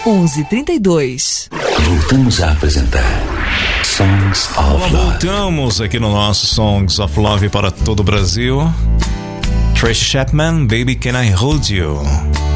11:32. Voltamos a apresentar Songs of Love. Voltamos aqui no nosso Songs of Love para todo o Brasil. Tracy Chapman, Baby Can I Hold You.